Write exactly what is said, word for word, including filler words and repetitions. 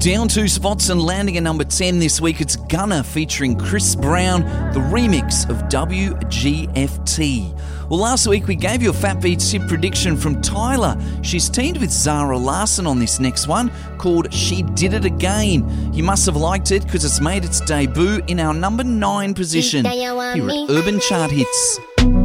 Down two spots and landing at number ten this week, it's Gunner featuring Chris Brown, the remix of W G F T. Well, last week we gave you a Fat Beats hit prediction from Tyler. She's teamed with Zara Larsson on this next one called She Did It Again. You must have liked it because it's made its debut in our number nine position here at Urban Chart Hits.